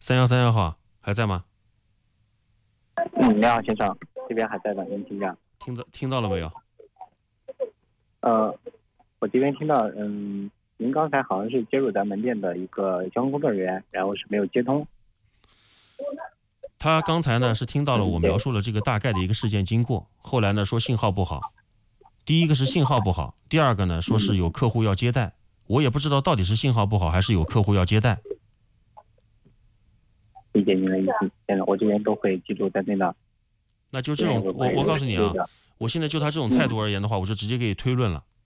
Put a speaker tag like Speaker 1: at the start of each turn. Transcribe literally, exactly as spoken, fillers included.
Speaker 1: 三幺三幺号还在吗？
Speaker 2: 嗯，你好，先生，这边还在的，您请讲。
Speaker 1: 听到听到了没有？
Speaker 2: 呃，我这边听到，嗯，您刚才好像是接入咱门店的一个交通工作人员，然后是没有接通。
Speaker 1: 他刚才呢是听到了我
Speaker 2: 嗯对
Speaker 1: 描述了这个大概的一个事件经过，后来呢说信号不好，第一个是信号不好，第二个呢说是有客户要接待，我也不知道到底是信号不好还是有客户要接待。
Speaker 2: 理解您的意思，先生，我这边都会记住在内的。
Speaker 1: 那就这种，
Speaker 2: 对
Speaker 1: 我我告诉你啊
Speaker 2: 对的，
Speaker 1: 我现在就他这种态度而言的话，我就直接给你推论了。